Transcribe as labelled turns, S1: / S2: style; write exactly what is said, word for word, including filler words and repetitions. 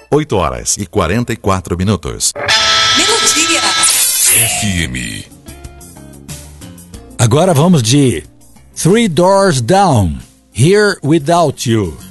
S1: oito horas e quarenta e quatro minutos.
S2: Melodia
S3: F M.
S4: Agora vamos de Three Doors Down, Here Without You.